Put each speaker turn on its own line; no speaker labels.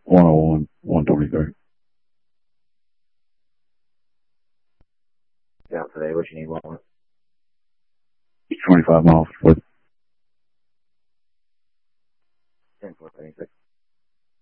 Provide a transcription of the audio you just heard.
101, 123.
Out today. What you need, Walnut?
25 miles.